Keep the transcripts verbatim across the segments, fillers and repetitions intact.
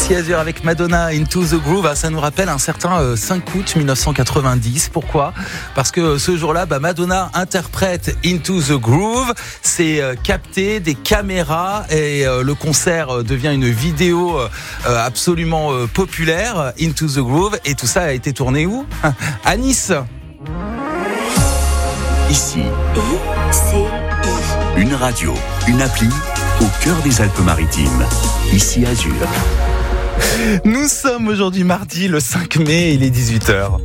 Ici Azur avec Madonna, Into the Groove. Ça nous rappelle un certain cinq août dix-neuf cent quatre-vingt-dix. Pourquoi ? Parce que ce jour-là, bah, Madonna interprète Into the Groove. C'est euh, capté des caméras et euh, le concert devient une vidéo euh, absolument euh, populaire. Into the Groove. Et tout ça a été tourné où ? À Nice. Ici, I C I. Une radio, une appli au cœur des Alpes-Maritimes. Ici Azur. Nous sommes aujourd'hui mardi le cinq mai, il est dix-huit heures.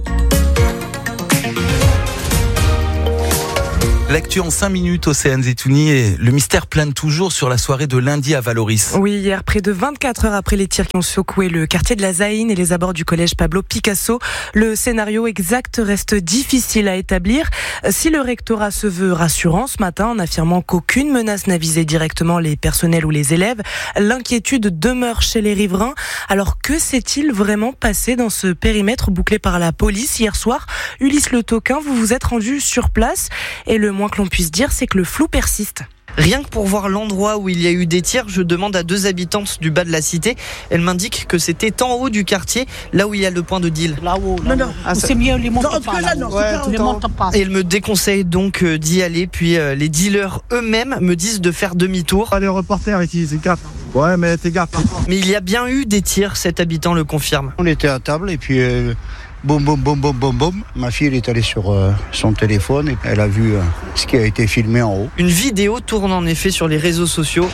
L'actu en cinq minutes, Océane Zetouni, et le mystère plane toujours sur la soirée de lundi à Vallauris. Oui, hier, près de vingt-quatre heures après les tirs qui ont secoué le quartier de la Zaïne et les abords du collège Pablo Picasso, le scénario exact reste difficile à établir. Si le rectorat se veut rassurant ce matin en affirmant qu'aucune menace n'a visé directement les personnels ou les élèves, l'inquiétude demeure chez les riverains. Alors que s'est-il vraiment passé dans ce périmètre bouclé par la police hier soir ? Ulysse Le Toquin, vous vous êtes rendu sur place et le moins que l'on puisse dire, c'est que le flou persiste. Rien que pour voir l'endroit où il y a eu des tirs, je demande à deux habitantes du bas de la cité. Elles m'indiquent que c'était en haut du quartier, là où il y a le point de deal. Là-haut, non, non, ah, c'est mieux, les montent pas. Là, non, ouais, les montent pas. Et elles me déconseillent donc d'y aller, puis euh, les dealers eux-mêmes me disent de faire demi-tour. Les reporters ici, c'est quatre. Ouais, mais t'es gaffe. Mais il y a bien eu des tirs, cet habitant le confirme. On était à table et puis... Euh... Boum, boum, boum, boum, boum, boum. Ma fille, elle est allée sur euh, son téléphone et elle a vu euh, ce qui a été filmé en haut. Une vidéo tourne en effet sur les réseaux sociaux.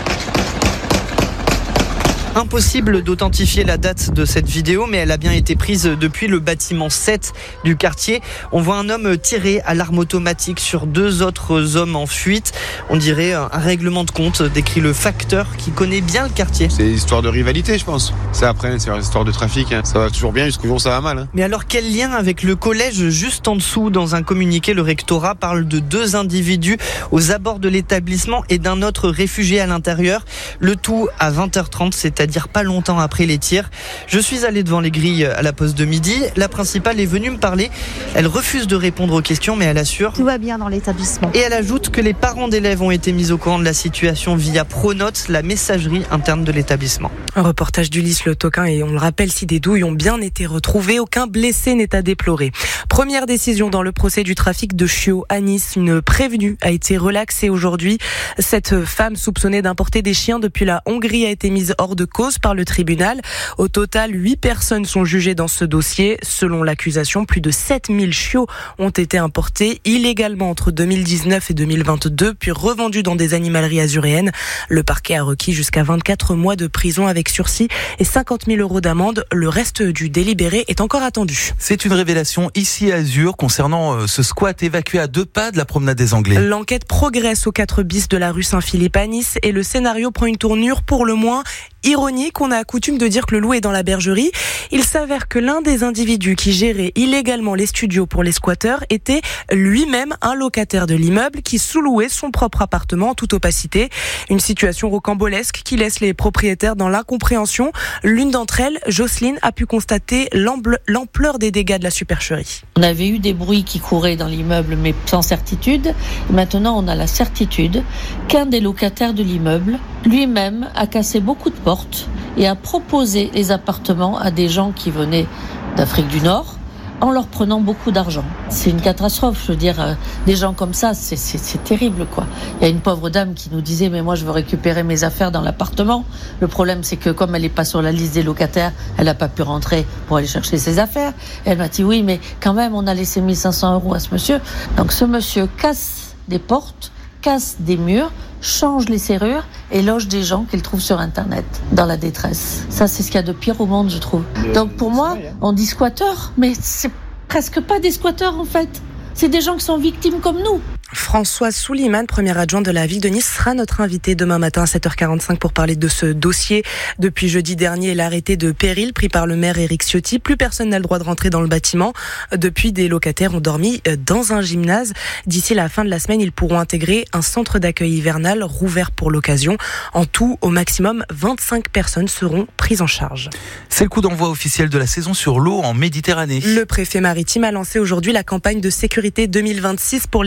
Impossible d'authentifier la date de cette vidéo, mais elle a bien été prise depuis le bâtiment sept du quartier. On voit un homme tirer à l'arme automatique sur deux autres hommes en fuite. On dirait un règlement de compte, décrit le facteur qui connaît bien le quartier. C'est une histoire de rivalité, je pense. Ça, après, c'est une histoire de trafic. Hein. Ça va toujours bien jusqu'au jour où ça va mal. Hein. Mais alors, quel lien avec le collège juste en dessous ? Dans un communiqué, le rectorat parle de deux individus aux abords de l'établissement et d'un autre réfugié à l'intérieur. Le tout à vingt heures trente, c'est-à-dire dire pas longtemps après les tirs. Je suis allé devant les grilles à la pause de midi. La principale est venue me parler. Elle refuse de répondre aux questions, mais elle assure tout va bien dans l'établissement. Et elle ajoute que les parents d'élèves ont été mis au courant de la situation via Pronote, la messagerie interne de l'établissement. Un reportage d'Ulysse Le Toquin et on le rappelle, si des douilles ont bien été retrouvées, aucun blessé n'est à déplorer. Première décision dans le procès du trafic de chiots à Nice. Une prévenue a été relaxée aujourd'hui. Cette femme soupçonnée d'importer des chiens depuis la Hongrie a été mise hors de cause par le tribunal. Au total, huit personnes sont jugées dans ce dossier. Selon l'accusation, plus de sept mille chiots ont été importés illégalement entre deux mille dix-neuf et deux mille vingt-deux, puis revendus dans des animaleries azuréennes. Le parquet a requis jusqu'à vingt-quatre mois de prison avec sursis et cinquante mille euros d'amende. Le reste du délibéré est encore attendu. C'est une révélation ici à Azur concernant ce squat évacué à deux pas de la promenade des Anglais. L'enquête progresse au quatre bis de la rue Saint-Philippe à Nice et le scénario prend une tournure pour le moins ironique. On a coutume de dire que le loup est dans la bergerie. Il s'avère que l'un des individus qui gérait illégalement les studios pour les squatteurs était lui-même un locataire de l'immeuble qui sous-louait son propre appartement en toute opacité. Une situation rocambolesque qui laisse les propriétaires dans l'incompréhension. L'une d'entre elles, Jocelyne, a pu constater l'ampleur des dégâts de la supercherie. On avait eu des bruits qui couraient dans l'immeuble, mais sans certitude. Maintenant, on a la certitude qu'un des locataires de l'immeuble lui-même a cassé beaucoup de portes et a proposé les appartements à des gens qui venaient d'Afrique du Nord en leur prenant beaucoup d'argent. C'est une catastrophe, je veux dire, euh, des gens comme ça, c'est, c'est, c'est terrible, quoi. Il y a une pauvre dame qui nous disait « mais moi je veux récupérer mes affaires dans l'appartement ». Le problème c'est que comme elle n'est pas sur la liste des locataires, elle n'a pas pu rentrer pour aller chercher ses affaires. Et elle m'a dit « oui, mais quand même on a laissé mille cinq cents euros à ce monsieur ». Donc ce monsieur casse des portes, casse des murs, change les serrures et loge des gens qu'il trouve sur Internet, dans la détresse. Ça, c'est ce qu'il y a de pire au monde, je trouve. Donc pour moi, on dit squatteurs, mais c'est presque pas des squatteurs en fait. C'est des gens qui sont victimes comme nous. François Souliman, premier adjoint de la ville de Nice, sera notre invité demain matin à sept heures quarante-cinq pour parler de ce dossier. Depuis jeudi dernier, l'arrêté de péril pris par le maire Éric Ciotti. Plus personne n'a le droit de rentrer dans le bâtiment. Depuis, des locataires ont dormi dans un gymnase. D'ici la fin de la semaine, ils pourront intégrer un centre d'accueil hivernal rouvert pour l'occasion. En tout, au maximum, vingt-cinq personnes seront prises en charge. C'est le coup d'envoi officiel de la saison sur l'eau en Méditerranée. Le préfet maritime a lancé aujourd'hui la campagne de sécurité deux mille vingt-six pour les loisirs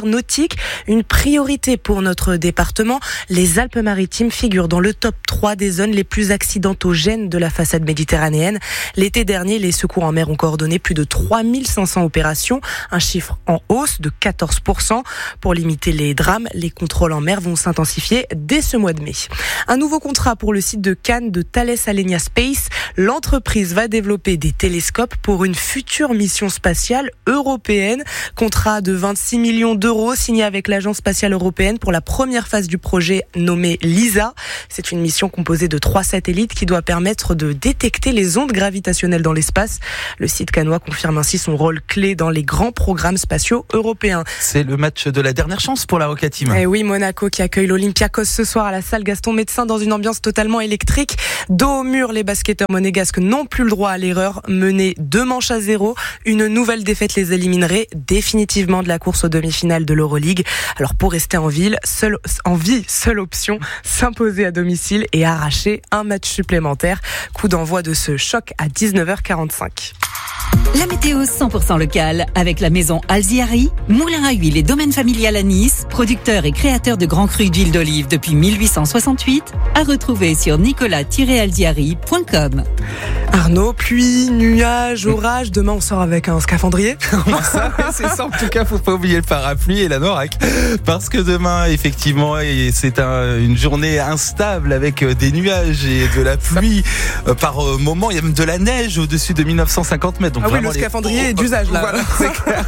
nautique, une priorité pour notre département. Les Alpes-Maritimes figurent dans le top trois des zones les plus accidentogènes de la façade méditerranéenne. L'été dernier, les secours en mer ont coordonné plus de trois mille cinq cents opérations, un chiffre en hausse de quatorze pour cent. Pour limiter les drames, les contrôles en mer vont s'intensifier dès ce mois de mai. Un nouveau contrat pour le site de Cannes de Thales Alenia Space. L'entreprise va développer des télescopes pour une future mission spatiale européenne. Contrat de vingt-six millions d'euros signé avec l'Agence spatiale européenne pour la première phase du projet nommé LISA. C'est une mission composée de trois satellites qui doit permettre de détecter les ondes gravitationnelles dans l'espace. Le site cannois confirme ainsi son rôle clé dans les grands programmes spatiaux européens. C'est le match de la dernière chance pour la Roca Team. Et oui, Monaco qui accueille l'Olympiakos ce soir à la salle Gaston Médecin dans une ambiance totalement électrique. Dos au mur, les basketteurs monégasques n'ont plus le droit à l'erreur. Menés deux manches à zéro, une nouvelle défaite les éliminerait définitivement de la course aux demi-finales de l'Euroleague. Alors pour rester en ville, seule, en vie, seule option, s'imposer à domicile et arracher un match supplémentaire. Coup d'envoi de ce choc à dix-neuf heures quarante-cinq. La météo cent pour cent locale avec la maison Alziari, moulin à huile et domaine familial à Nice, producteur et créateur de grands crus d'huile d'olive depuis mille huit cent soixante-huit, à retrouver sur nicolas tiret alziari point com. Arnaud, pluie, nuages, orage, demain on sort avec un scaphandrier. ça, c'est ça, en tout cas, faut pas oublier le parapluie et la norac. Parce que demain, effectivement, c'est un, une journée instable avec des nuages et de la pluie par moment. Il y a même de la neige au-dessus de mille neuf cent cinquante mètres. Donc ah oui, le scaphandrier les... est d'usage là. Voilà, c'est clair.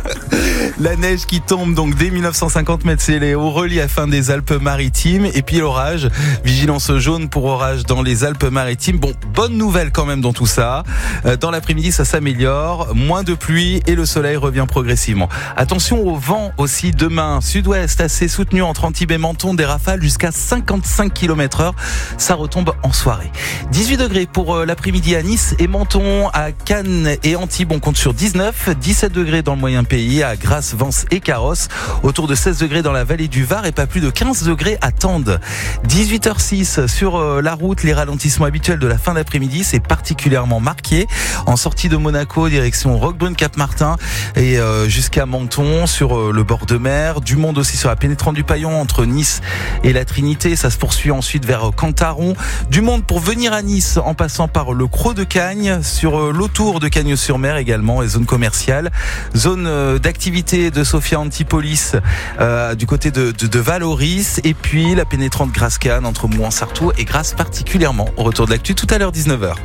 La neige qui tombe donc dès mille neuf cent cinquante mètres, c'est les hauts reliefs fin des Alpes-Maritimes. Et puis l'orage, vigilance jaune pour orage dans les Alpes-Maritimes. Bon, bonne nouvelle quand même dans tout ça. Dans l'après-midi, ça s'améliore. Moins de pluie et le soleil revient progressivement. Attention au vent aussi demain. Sud-ouest assez soutenu entre Antibes et Menton. Des rafales jusqu'à cinquante-cinq kilomètres heure. Ça retombe en soirée. dix-huit degrés pour l'après-midi à Nice et Menton. À Cannes et Antibes, on compte sur dix-neuf. dix-sept degrés dans le moyen pays. À Grasse, Vence et Carrosse. Autour de seize degrés dans la vallée du Var et pas plus de quinze degrés à Tende. dix-huit heures six sur la route. Les ralentissements habituels de la fin d'après-midi, c'est particulièrement marqué. En sortie de Monaco, direction Roquebrune-Cap-Martin et euh, jusqu'à Menton sur euh, le bord de mer. Du monde aussi sur la pénétrante du Paillon entre Nice et la Trinité. Ça se poursuit ensuite vers Cantaron. Du monde pour venir à Nice en passant par le Creux de Cagnes, sur euh, l'autour de Cagnes-sur-Mer également, et zone commerciale. Zone euh, d'activité de Sophia Antipolis euh, du côté de, de, de Valoris. Et puis la pénétrante Grasse-Cannes entre Mouans-Sartoux et Grasse particulièrement. Au retour de l'actu tout à l'heure dix-neuf heures.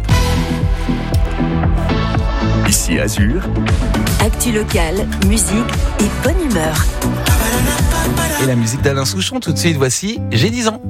Ici Azur. Actu locale, musique et bonne humeur. Et la musique d'Alain Souchon tout de suite, voici J'ai dix ans.